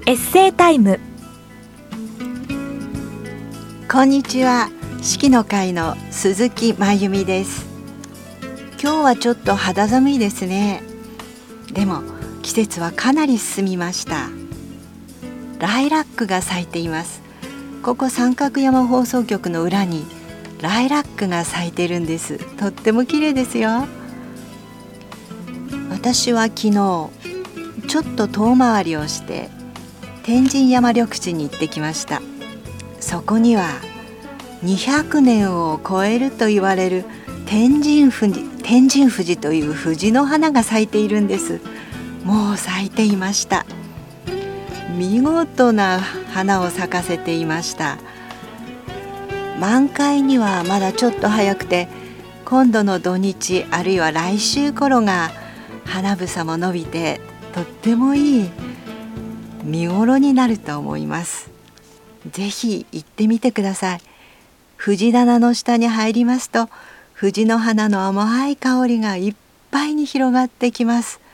エッセイタイム。 こんにちは、四季の会の鈴木真由美です。今日はちょっと肌寒いですね。でも季節はかなり進みました。ライラックが咲いています。ここ三角山放送局の裏にライラックが咲いてるんです。とっても綺麗ですよ。私は昨日ちょっと遠回りをして天神山緑地に行ってきました。そこには200年を超えると言われる天神富士という藤の花が咲いているんです。もう咲いていました。見事な花を咲かせていました。満開にはまだちょっと早くて、今度の土日あるいは来週頃が花房も伸びてとってもいい見頃になると思います。ぜひ行ってみてください。藤棚の下に入りますと、藤の花の甘い香りがいっぱいに広がってきます。